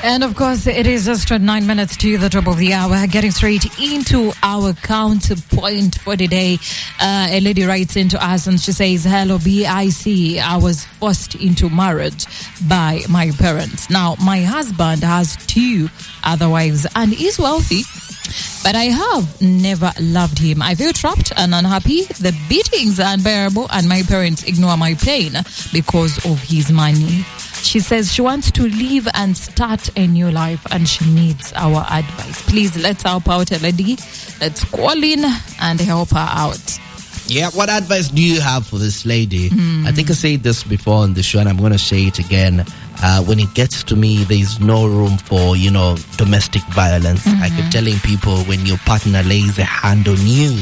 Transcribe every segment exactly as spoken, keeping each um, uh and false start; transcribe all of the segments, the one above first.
And of course, it is just nine minutes to the top of the hour. Getting straight into our counterpoint for today. Uh, a lady writes into us and she says, "Hello, B I C. I was forced into marriage by my parents. Now, my husband has two other wives and is wealthy, but I have never loved him. I feel trapped and unhappy. The beatings are unbearable and my parents ignore my pain because of his money." She says she wants to leave and start a new life and she needs our advice. Please, let's help out a lady. Let's call in and help her out. Yeah, what advice do you have for this lady? Mm. I think I said this before on the show and I'm going to say it again. Uh, when it gets to me, there's no room for, you know, domestic violence. Mm-hmm. I keep telling people when your partner lays a hand on you,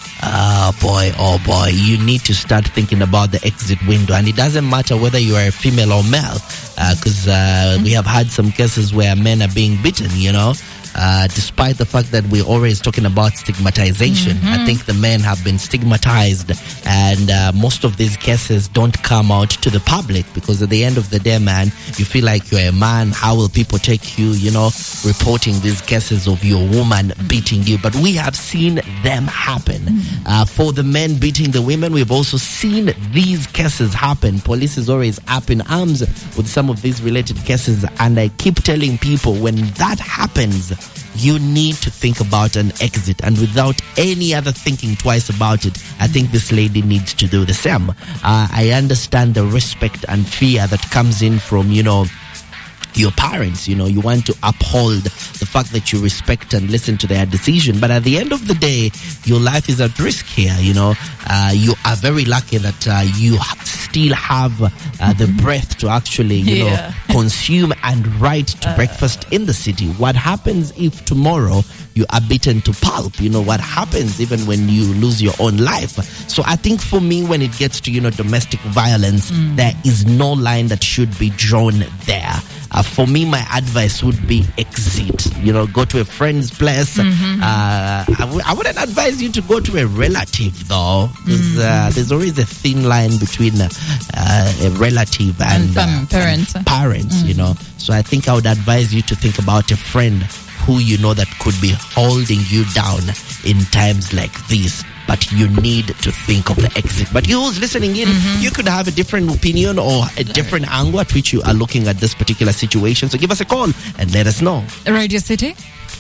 oh boy, oh boy, you need to start thinking about the exit window. And it doesn't matter whether you are a female or male, because uh, uh, we have had some cases where men are being beaten, you know. Uh, despite the fact that we're always talking about stigmatization, mm-hmm. I think the men have been stigmatized, and uh, most of these cases don't come out to the public because at the end of the day, man, you feel like you're a man. How will people take you, you know, reporting these cases of your woman beating you? But we have seen them happen. Mm-hmm. Uh, for the men beating the women, we've also seen these cases happen. Police is always up in arms with some of these related cases, and I keep telling people when that happens, you need to think about an exit, and without any other thinking twice about it, I think this lady needs to do the same. Uh, I understand the respect and fear that comes in from, you know, your parents. You know, you want to uphold the fact that you respect and listen to their decision, but at the end of the day, your life is at risk here. You know, uh, you are very lucky that uh, you still have uh, the breath to actually, you yeah. know, consume and write to uh, breakfast in the city. What happens if tomorrow you are beaten to pulp? You know, what happens even when you lose your own life? So I think for me, when it gets to, you know, domestic violence, mm. there is no line that should be drawn there. Uh, for me, my advice would be exit. You know, go to a friend's place. Mm-hmm. Uh, I, w- I wouldn't advise you to go to a relative, though, because mm-hmm. uh, there's always a thin line between uh, uh, a relative and, and uh, parents. And parents, mm-hmm. you know. So I think I would advise you to think about a friend who you know that could be holding you down in times like these. But you need to think of the exit. But you who's listening in, mm-hmm. you could have a different opinion or a different angle at which you are looking at this particular situation. So give us a call and let us know. Radio City.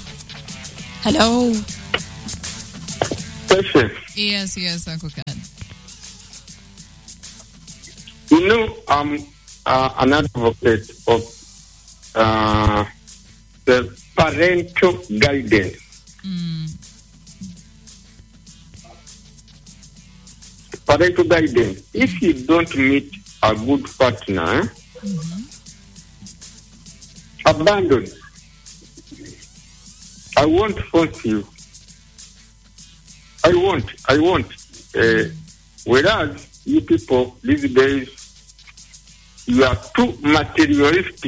Hello. Yes, yes, Uncle Ken. You know, I'm uh, an advocate of uh, the parental guidance. Mm. Parental guidance. If you don't meet a good partner, mm-hmm. abandon. I won't force you. I won't. I won't. Uh, whereas you people these days, you are too materialistic.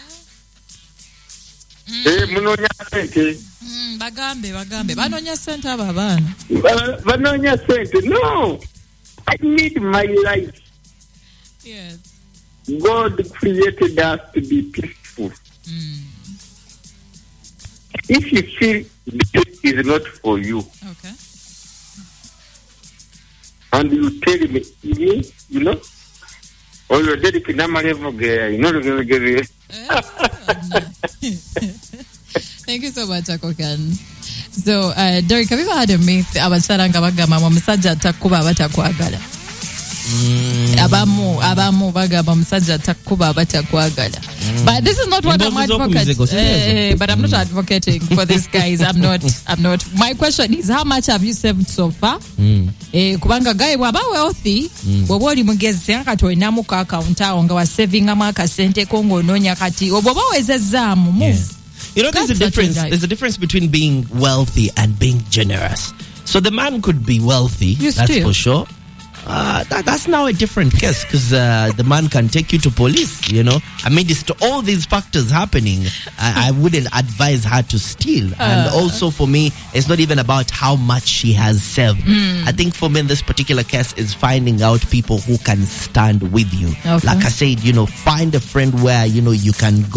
Eh, munonya sente. Mm, bagambe, bagambe. Banonya sente aba bana. Banonya sente. No. I need my life. Yes. God created us to be peaceful. Mm. If you feel this is not for you, okay, and you tell me, me you know, or you're dedicated to my level, you know, you're going to get Thank you so much, Akokan. So, uh, Derek, have you ever had a myth about Saranga Bagama Masaja Takuba Batakwagala? Abamu, Abamu Bagama Masaja Takuba Batakwagala. But this is not what I'm advocating. Uh, but I'm not advocating for these guys. I'm not. I'm not. My question is, how much have you saved so far? Eh, kubanga guy waba wealthy. Bobo li mugezi akato inamu ka account nga wa saving amaka sente kongo nonya kati. Bobo wezezamu move. You know, there's a difference. There's a difference between being wealthy and being generous. So the man could be wealthy, yes, that's too. for sure. Uh, that, that's now a different case because uh, the man can take you to police, you know. I mean, it's to all these factors happening. I, I wouldn't advise her to steal. Uh. And also for me, it's not even about how much she has saved. Mm. I think for me in this particular case is finding out people who can stand with you. Okay. Like I said, you know, find a friend where, you know, you can go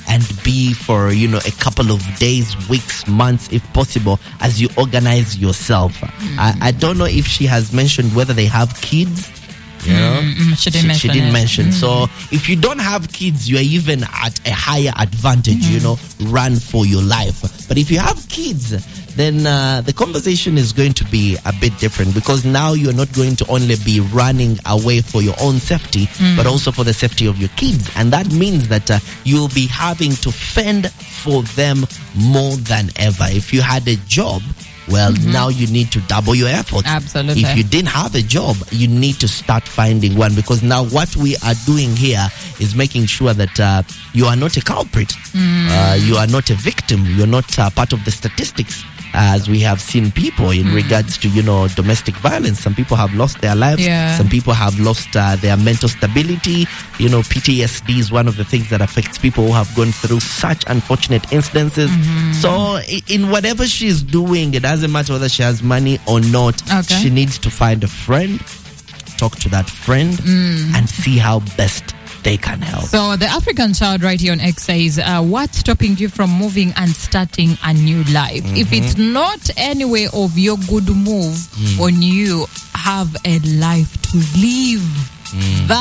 and be for, you know, a couple of days, weeks, months, if possible, as you organize yourself. Mm. I, I don't know if she has mentioned whether they have kids. You know, mm, she didn't she, mention, she didn't it. mention. Mm. So if you don't have kids, you are even at a higher advantage, mm. you know, run for your life. But if you have kids, then uh, the conversation is going to be a bit different, because now you're not going to only be running away for your own safety, mm. but also for the safety of your kids. And that means that uh, you'll be having to fend for them more than ever. If you had a job, well, mm-hmm. now you need to double your efforts. Absolutely. If you didn't have a job, you need to start finding one, because now what we are doing here is making sure that uh, you are not a culprit. Mm. Uh, you are not a victim. You're not uh, part of the statistics. As we have seen people in mm. regards to, you know, domestic violence. Some people have lost their lives. Yeah. Some people have lost uh, their mental stability. You know, P T S D is one of the things that affects people who have gone through such unfortunate incidences. Mm-hmm. So in whatever she's doing, it doesn't matter whether she has money or not. Okay. She needs to find a friend, talk to that friend, mm. and see how best they can help. So the African Child right here on X says, uh, what's stopping you from moving and starting a new life? Mm-hmm. If it's not any way of your good move, mm. when you have a life to live. Mm.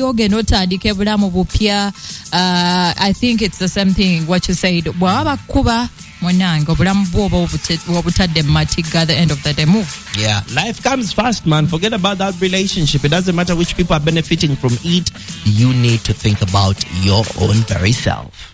Uh, I think it's the same thing what you said. At the end of the day, move. Yeah, life comes fast, man. Forget about that relationship. It doesn't matter which people are benefiting from it. You need to think about your own very self.